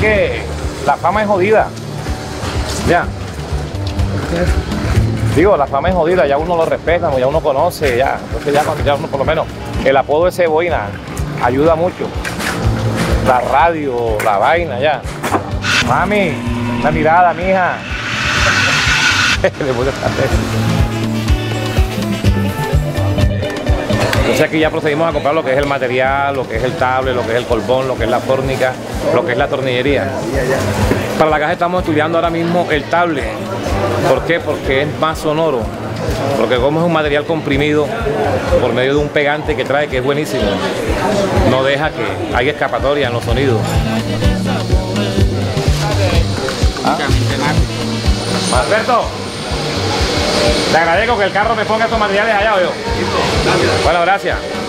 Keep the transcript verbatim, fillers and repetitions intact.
que la fama es jodida. Ya. Digo, la fama es jodida, ya uno lo respeta, ya uno conoce, ya. Entonces ya, ya uno, por lo menos, el apodo de Ceboina ayuda mucho. La radio, la vaina, ya. Mami, una mirada, mija. Le puse Entonces aquí ya procedimos a comprar lo que es el material, lo que es el tablet, lo que es el colbón, lo que es la fórnica, lo que es la tornillería. Para la caja estamos estudiando ahora mismo el tablet. ¿Por qué? Porque es más sonoro. Porque como es un material comprimido por medio de un pegante que trae, que es buenísimo, no deja que haya escapatoria en los sonidos. ¿Ah? Alberto, te agradezco que el carro me ponga estos materiales allá, ¿o yo? Bueno, gracias.